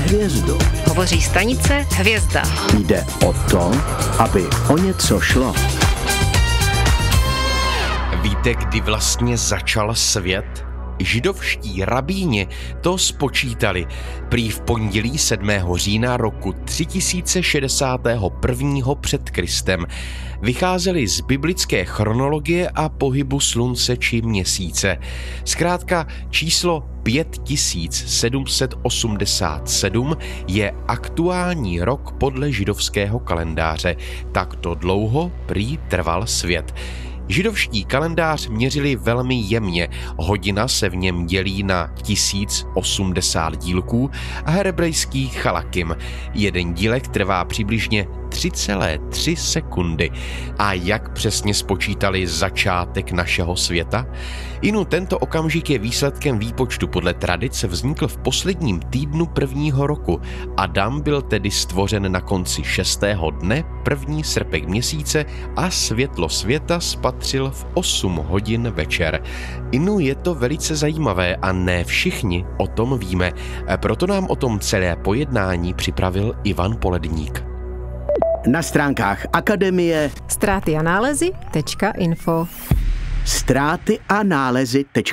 hvězdu. Hovoří stanice Hvězda. Jde o to, aby o něco šlo. Víte, kdy vlastně začal svět? Židovští rabíni to spočítali. Prý v pondělí 7. října roku 3061. před Kristem. Vycházeli z biblické chronologie a pohybu slunce či měsíce. Zkrátka číslo 5787 je aktuální rok podle židovského kalendáře. Takto dlouho prý trval svět. Židovští kalendář měřili velmi jemně, hodina se v něm dělí na 1080 dílků a hebrejský chalakim. Jeden dílek trvá přibližně 3,3 sekundy. A jak přesně spočítali začátek našeho světa? Tento okamžik je výsledkem výpočtu. Podle tradice vznikl v posledním týdnu prvního roku. Adam byl tedy stvořen na konci 6. dne, první srpek měsíce a světlo světa spatřil v 8 hodin večer. Je to velice zajímavé a ne všichni o tom víme. Proto nám o tom celé pojednání připravil Ivan Poledník. Na stránkách Akademie Ztráty a nálezy.info ztráty a nálezy.info